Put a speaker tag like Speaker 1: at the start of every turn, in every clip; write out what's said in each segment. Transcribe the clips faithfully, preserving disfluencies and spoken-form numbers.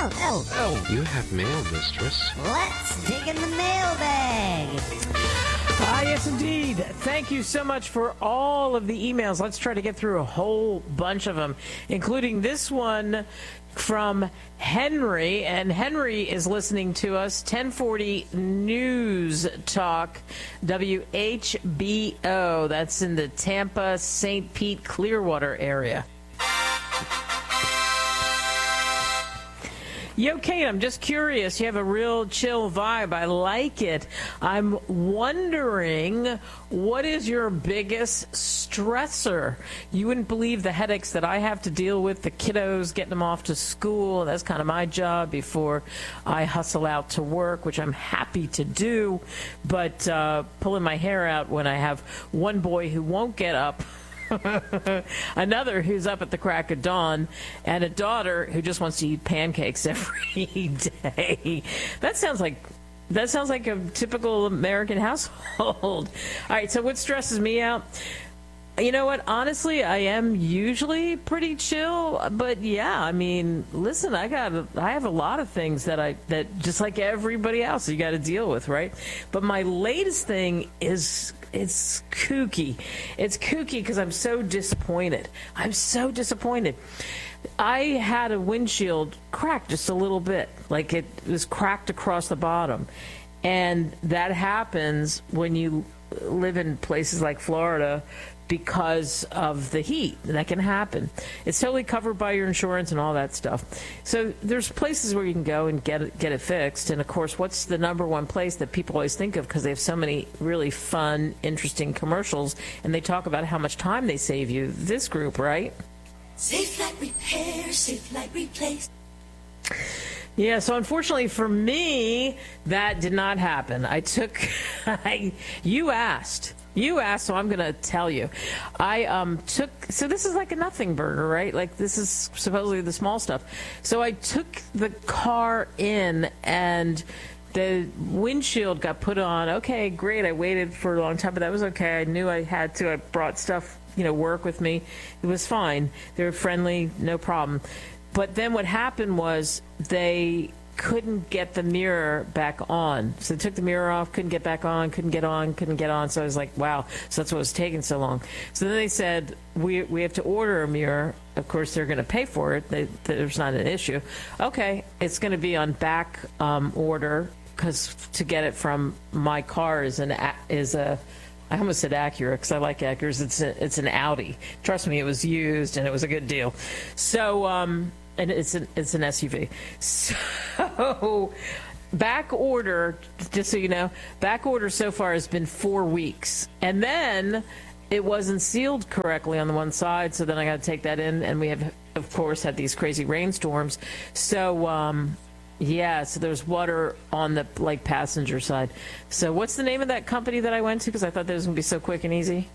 Speaker 1: Oh, oh,
Speaker 2: Oh, you have mail, mistress.
Speaker 1: let's dig in the mailbag.
Speaker 3: Ah, yes, indeed. Thank you so much for all of the emails. Let's try to get through a whole bunch of them, including this one from Henry. And Henry is listening to us, ten forty News Talk, W H B O. That's in the Tampa, Saint Pete, Clearwater area. Yo, Kate, I'm just curious. You have a real chill vibe. I like it. I'm wondering, what is your biggest stressor? You wouldn't believe the headaches that I have to deal with, the kiddos, getting them off to school. That's kind of my job before I hustle out to work, which I'm happy to do. But uh, pulling my hair out when I have one boy who won't get up, another who's up at the crack of dawn, and a daughter who just wants to eat pancakes every day. That sounds like that sounds like a typical American household. All right, so what stresses me out? You know what? Honestly, I am usually pretty chill, but yeah, I mean, listen, I got, I have a lot of things that I, that just like everybody else, you got to deal with, right? But my latest thing is, it's kooky. It's kooky because I'm so disappointed. I'm so disappointed. I had a windshield crack just a little bit, like it was cracked across the bottom, and that happens when you live in places like Florida, because of the heat. That can happen. It's totally covered by your insurance and all that stuff. So there's places where you can go and get it, get it fixed. And, of course, what's the number one place that people always think of, because they have so many really fun, interesting commercials, and they talk about how much time they save you? This group, right?
Speaker 4: Safe like repair, safe like replace.
Speaker 3: Yeah, so unfortunately for me, that did not happen. I took, I, you asked. You asked, so I'm going to tell you. I um, took, so this is like a nothing burger, right? Like this is supposedly the small stuff. So I took the car in and the windshield got put on. Okay, great. I waited for a long time, but that was okay. I knew I had to. I brought stuff, you know, work with me. It was fine. They were friendly, no problem. But then what happened was they couldn't get the mirror back on. So they took the mirror off, couldn't get back on, couldn't get on, couldn't get on. So I was like, wow, so that's what was taking so long. So then they said, we we have to order a mirror. Of course, they're going to pay for it. They, there's not an issue. Okay, it's going to be on back um, order, because to get it from my car is an is a I almost said Acura because I like Acuras. It's a, it's an Audi. Trust me, it was used and it was a good deal. So um, and it's an it's an S U V. So back order, just so you know, back order so far has been four weeks, and then it wasn't sealed correctly on the one side. So then I got to take that in, and we have, of course, had these crazy rainstorms. So. Um, Yeah, so there's water on the like passenger side. So what's the name of that company that I went to? Because I thought that was going to be so quick and easy.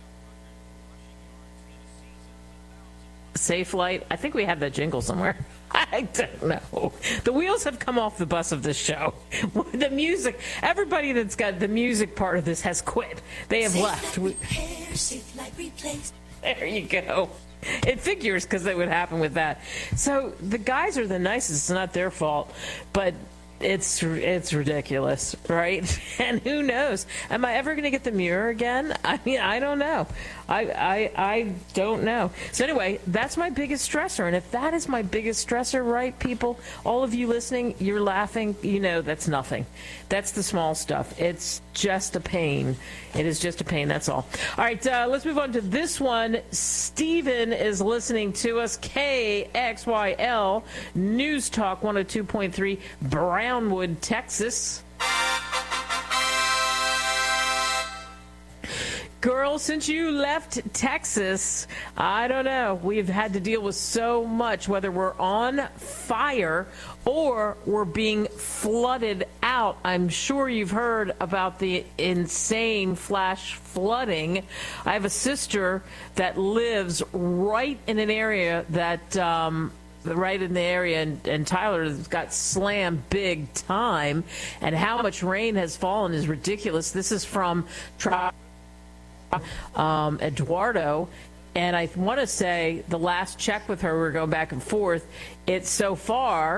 Speaker 3: Safe Light. I think we have that jingle somewhere. I don't know. The wheels have come off the bus of this show. The music, everybody that's got the music part of this has quit. They have
Speaker 4: Safe
Speaker 3: left.
Speaker 4: like repair, safe like replace.
Speaker 3: There you go. It figures, because that would happen with that. So the guys are the nicest. It's not their fault, but it's it's ridiculous, right? And who knows? Am I ever going to get the mirror again? I mean, I don't know. I, I I don't know. So anyway, that's my biggest stressor. And if that is my biggest stressor, right, people, all of you listening, you're laughing. You know that's nothing. That's the small stuff. It's just a pain. It is just a pain. That's all. All right, uh, let's move on to this one. Stephen is listening to us. K X Y L News Talk one oh two point three, Brownwood, Texas. Girl, since you left Texas, I don't know. We've had to deal with so much, whether we're on fire or we're being flooded out. I'm sure you've heard about the insane flash flooding. I have a sister that lives right in an area that... Um, right in the area, and, and Tyler got slammed big time, and how much rain has fallen is ridiculous. This is from um, Eduardo, and I want to say the last check with her, we we're going back and forth, it's so far,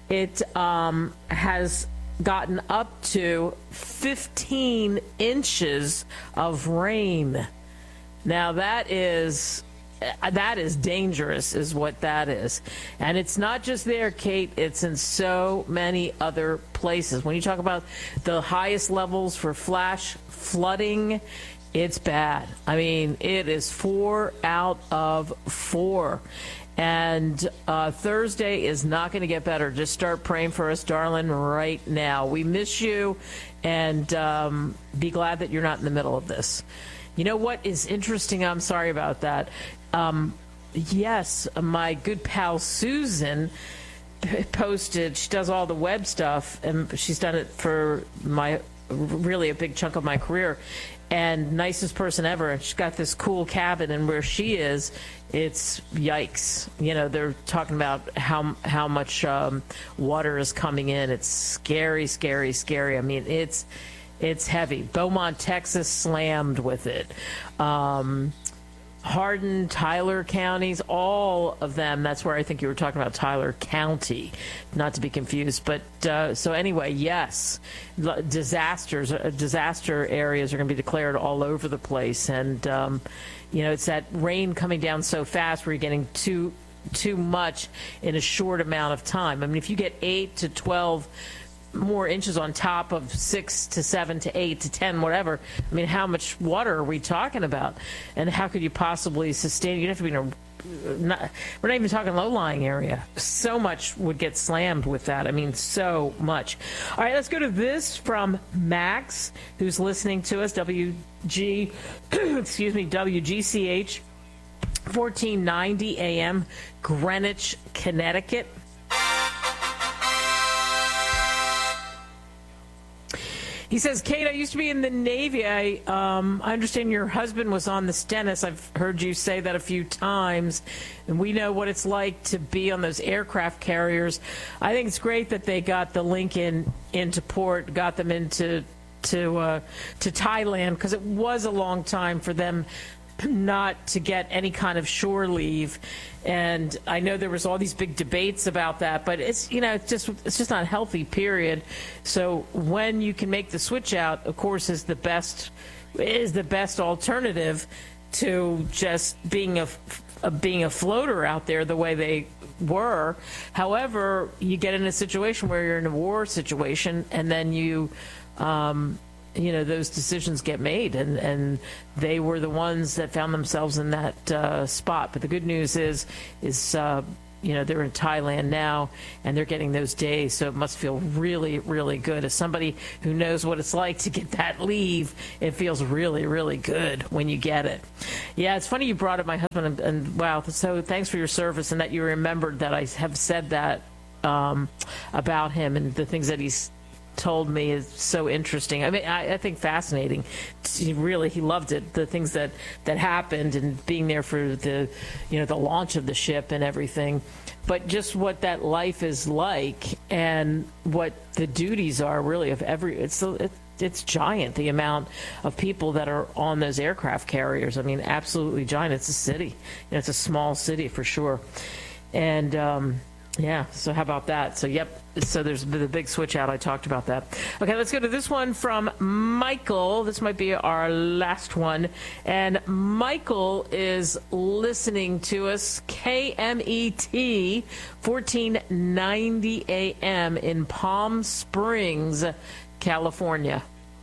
Speaker 3: it um, has gotten up to fifteen inches of rain. Now that is that is dangerous, is what that is. And it's not just there, Kate. It's in so many other places. When you talk about the highest levels for flash flooding, it's bad. I mean, it is four out of four. And uh, Thursday is not going to get better. Just start praying for us, darling, right now. We miss you, and um, be glad that you're not in the middle of this. You know what is interesting? I'm sorry about that. Um, yes, my good pal Susan posted, she does all the web stuff, and she's done it for my really a big chunk of my career. And nicest person ever. And she's got this cool cabin, and where she is, it's yikes. You know, they're talking about how how much um, water is coming in. It's scary, scary, scary. I mean, it's it's heavy. Beaumont, Texas, slammed with it. Um, Hardin, Tyler counties, all of them. That's where I think you were talking about Tyler County, not to be confused. But uh, so anyway, yes, disasters, uh, disaster areas are going to be declared all over the place. And, um, you know, it's that rain coming down so fast where you're getting too, too much in a short amount of time. I mean, if you get eight to twelve more inches on top of six to seven to eight to ten, whatever. I mean, how much water are we talking about? And how could you possibly sustain? You'd have to be in a, not, we're not even talking low-lying area. So much would get slammed with that. I mean, so much. All right, let's go to this from Max, who's listening to us, W G, excuse me, W G C H, fourteen ninety A M, Greenwich, Connecticut. He says, Kate, I used to be in the Navy. I um, I understand your husband was on the Stennis. I've heard you say that a few times. And we know what it's like to be on those aircraft carriers. I think it's great that they got the Lincoln into port, got them into to, uh, to Thailand, because it was a long time for them not to get any kind of shore leave. And I know there was all these big debates about that, but it's, you know, it's just it's just not healthy, period. So when you can make the switch out, of course, is the best is the best alternative to just being a, a being a floater out there the way they were. However, you get in a situation where you're in a war situation, and then you um you know, those decisions get made, and, and they were the ones that found themselves in that uh, spot. But the good news is, is uh, you know, they're in Thailand now, and they're getting those days, so it must feel really, really good. As somebody who knows what it's like to get that leave, it feels really, really good when you get it. Yeah, it's funny you brought up my husband, and, and wow, so thanks for your service, and that you remembered that I have said that um, about him, and the things that he's told me is so interesting. I mean, I, I think fascinating. He really, he loved it. The things that, that happened, and being there for the, you know, the launch of the ship and everything. But just what that life is like, and what the duties are really of every. It's it, it's giant, the amount of people that are on those aircraft carriers. I mean, absolutely giant. It's a city. You know, it's a small city for sure. And um, yeah, so how about that? So yep. So there's the big switch out. I talked about that. Okay, let's go to this one from Michael. This might be our last one. And Michael is listening to us, K M E T, fourteen ninety A M in Palm Springs, California.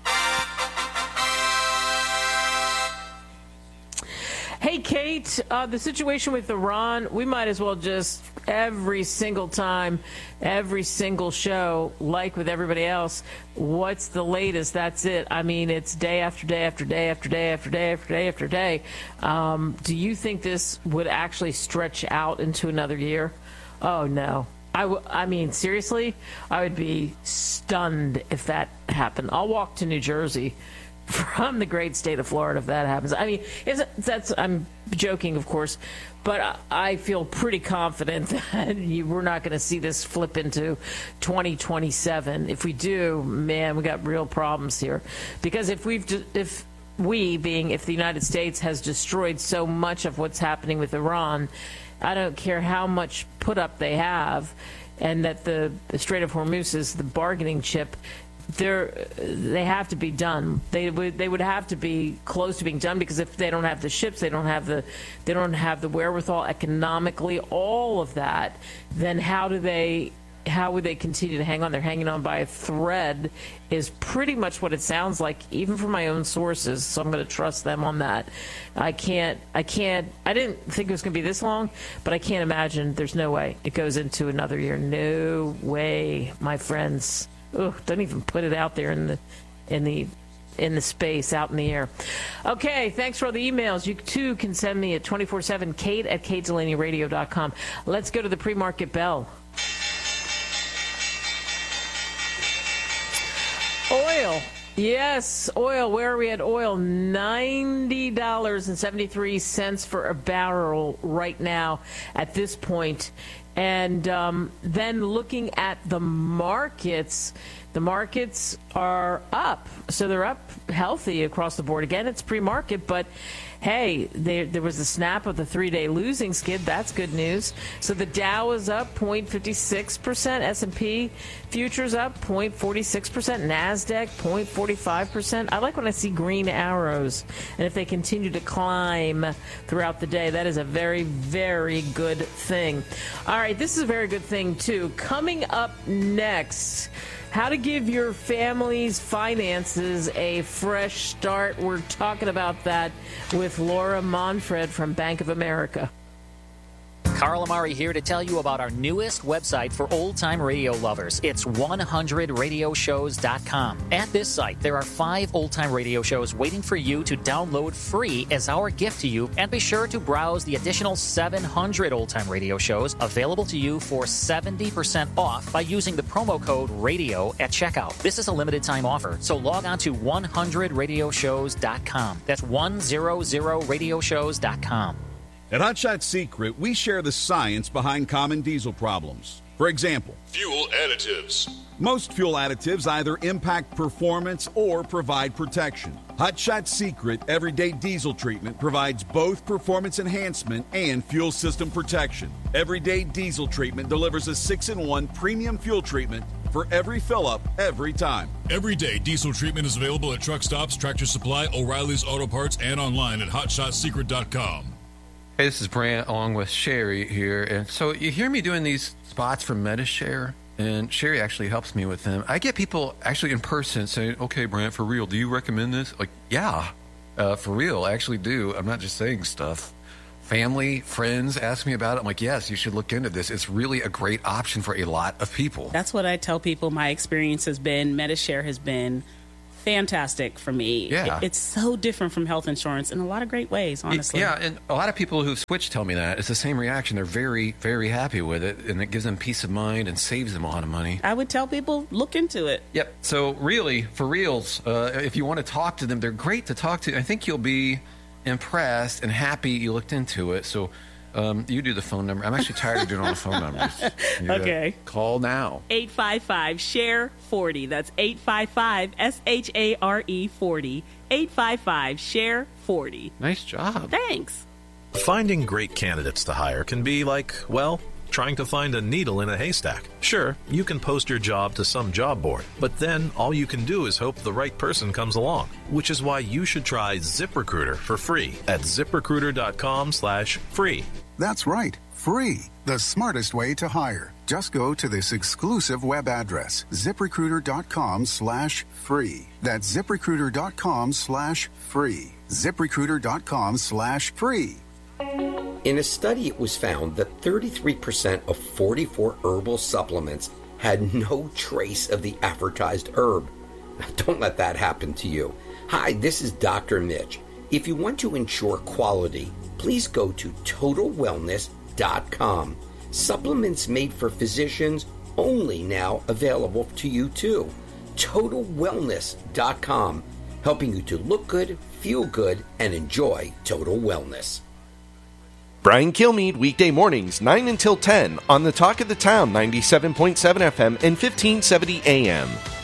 Speaker 3: Hey, Kate, uh, the situation with Iran, we might as well just every single time, every single show, like with everybody else, what's the latest? That's it. I mean, it's day after day after day after day after day after day after day. Um, do you think this would actually stretch out into another year? Oh, no. I, w- I mean, seriously, I would be stunned if that happened. I'll walk to New Jersey from the great state of Florida if that happens. I mean, it's, that's I'm joking, of course, but I feel pretty confident that you, we're not going to see this flip into twenty twenty-seven. If we do, man, we got real problems here. Because if we've if we, being if the United States has destroyed so much of what's happening with Iran, I don't care how much put up they have. and that the, the Strait of Hormuz is the bargaining chip, they're they have to be done. They would they would have to be close to being done, because if they don't have the ships, they don't have the they don't have the wherewithal economically, all of that, then how do they how would they continue to hang on? They're hanging on by a thread, is pretty much what it sounds like, even from my own sources. So I'm going to trust them on that. I can't, I can't, I didn't think it was going to be this long, but I can't imagine. There's no way it goes into another year. No way, my friends. Ugh, don't even put it out there in the, in the, in the space, out in the air. Okay, thanks for all the emails. You too can send me at twenty-four seven Kate at Kate Delaney Radio dot com. Let's go to the pre-market bell. Oil. Yes, oil. Where are we at oil? ninety dollars and seventy-three cents for a barrel right now at this point. And um, then looking at the markets, the markets are up. So they're up healthy across the board. Again, it's pre-market, but hey, there, there was a snap of the three-day losing skid. That's good news. So the Dow is up zero point five six percent. S and P futures up zero point four six percent. NASDAQ zero point four five percent. I like when I see green arrows. And if they continue to climb throughout the day, that is a very, very good thing. All right, this is a very good thing, too. Coming up next, how to give your family's finances a fresh start. We're talking about that with Laura Monfred from Bank of America.
Speaker 5: Carl Amari here to tell you about our newest website for old-time radio lovers. It's one hundred radio shows dot com. At this site, there are five old-time radio shows waiting for you to download free as our gift to you, and be sure to browse the additional seven hundred old-time radio shows available to you for seventy percent off by using the promo code RADIO at checkout. This is a limited-time offer, so log on to one hundred radio shows dot com. That's one hundred radio shows dot com.
Speaker 6: At Hot Shot Secret, we share the science behind common diesel problems. For example,
Speaker 7: fuel additives.
Speaker 6: Most fuel additives either impact performance or provide protection. Hot Shot Secret Everyday Diesel Treatment provides both performance enhancement and fuel system protection. Everyday Diesel Treatment delivers a six in one premium fuel treatment for every fill-up, every time.
Speaker 7: Everyday Diesel Treatment is available at truck stops, Tractor Supply, O'Reilly's Auto Parts, and online at hot shot secret dot com.
Speaker 2: Hey, this is Brant along with Sherry here. And so you hear me doing these spots for MediShare, and Sherry actually helps me with them. I get people actually in person saying, okay, Brant, for real, do you recommend this? Like, yeah, uh, for real, I actually do. I'm not just saying stuff. Family, friends ask me about it. I'm like, yes, you should look into this. It's really a great option for a lot of people.
Speaker 8: That's what I tell people my experience has been. MediShare has been fantastic for me.
Speaker 2: Yeah.
Speaker 8: It, it's so different from health insurance in a lot of great ways, honestly.
Speaker 2: Yeah, and a lot of people who've switched tell me that. It's the same reaction. They're very, very happy with it, and it gives them peace of mind and saves them a lot of money.
Speaker 8: I would tell people, look into it.
Speaker 2: Yep. So really, for reals, uh, if you want to talk to them, they're great to talk to. I think you'll be impressed and happy you looked into it. So um, you do the phone number. I'm actually tired of doing all the phone numbers. You
Speaker 8: okay.
Speaker 2: Call now.
Speaker 8: eight five five, S H A R E, forty. That's eight five five, S H A R E, forty. eight five five, S H A R E, forty.
Speaker 2: Nice job.
Speaker 8: Thanks.
Speaker 9: Finding great candidates to hire can be like, well, trying to find a needle in a haystack. Sure, you can post your job to some job board, but then all you can do is hope the right person comes along, which is why you should try ZipRecruiter for free at zip recruiter dot com slash free.
Speaker 10: That's right, free. The smartest way to hire. Just go to this exclusive web address, zip recruiter dot com slash free. That's zip recruiter dot com slash free. zip recruiter dot com slash free.
Speaker 11: In a study, it was found that thirty-three percent of forty-four herbal supplements had no trace of the advertised herb. Don't let that happen to you. Hi, this is Doctor Mitch. If you want to ensure quality, please go to total wellness dot com. Supplements made for physicians only now available to you too. total wellness dot com, helping you to look good, feel good, and enjoy total wellness.
Speaker 12: Brian Kilmeade, weekday mornings, nine until ten, on the Talk of the Town, ninety-seven point seven F M and fifteen seventy A M.